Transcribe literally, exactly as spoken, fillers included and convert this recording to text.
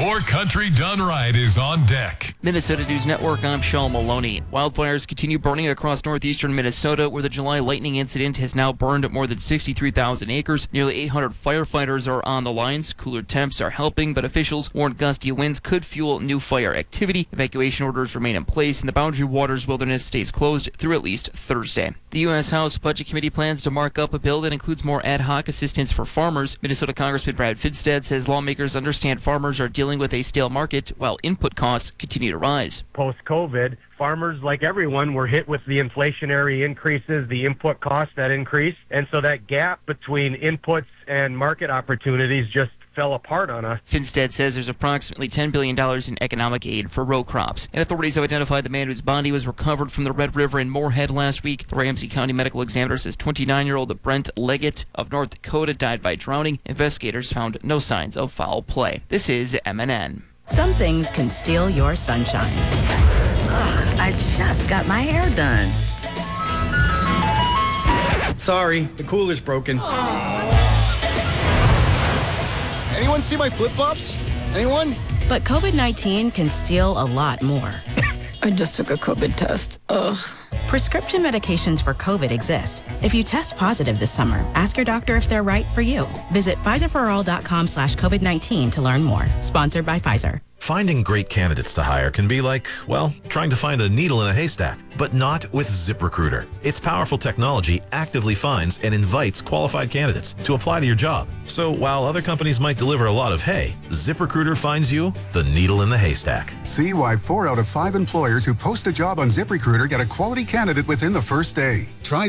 More Country Done Right is on deck. Minnesota News Network, I'm Sean Maloney. Wildfires continue burning across northeastern Minnesota, where the July lightning incident has now burned more than sixty-three thousand acres. Nearly eight hundred firefighters are on the lines. Cooler temps are helping, but officials warn gusty winds could fuel new fire activity. Evacuation orders remain in place, and the Boundary Waters Wilderness stays closed through at least Thursday. The U S House Budget Committee plans to mark up a bill that includes more ad hoc assistance for farmers. Minnesota Congressman Brad Finstad says lawmakers understand farmers are dealing with a stale market while input costs continue to rise. Post-COVID, farmers, like everyone, were hit with the inflationary increases, the input costs that increased, and so that gap between inputs and market opportunities just fell apart on us. Finstad says there's approximately ten billion dollars in economic aid for row crops. And authorities have identified the man whose body was recovered from the Red River in Moorhead last week. The Ramsey County Medical Examiner says twenty-nine-year-old Brent Leggett of North Dakota died by drowning. Investigators found no signs of foul play. This is M N N. Some things can steal your sunshine. Ugh, I just got my hair done. Sorry, the cooler's broken. Anyone see my flip-flops? Anyone? But COVID nineteen can steal a lot more. I just took a COVID test. Ugh. Prescription medications for COVID exist. If you test positive this summer, ask your doctor if they're right for you. Visit Pfizer for all dot com slash COVID nineteen to learn more. Sponsored by Pfizer. Finding great candidates to hire can be like, well, trying to find a needle in a haystack, but not with ZipRecruiter. Its powerful technology actively finds and invites qualified candidates to apply to your job. So while other companies might deliver a lot of hay, ZipRecruiter finds you the needle in the haystack. See why four out of five employers who post a job on ZipRecruiter get a quality candidate within the first day. Try